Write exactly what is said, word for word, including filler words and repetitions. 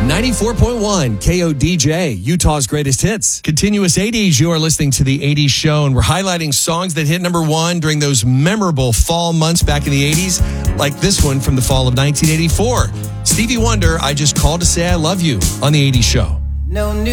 ninety-four point one K O D J, Utah's greatest hits. Continuous eighties, you are listening to the eighties show, and we're highlighting songs that hit number one during those memorable fall months back in the eighties, like this one from the fall of nineteen eighty-four. Stevie Wonder, I Just Called to Say I Love You on the eighties show. No new